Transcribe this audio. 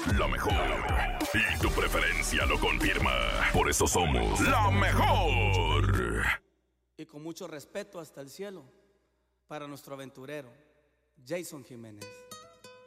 la mejor. Y tu preferencia lo confirma. Por eso somos la mejor. Y con mucho respeto hasta el cielo, para nuestro aventurero, Jason Jiménez.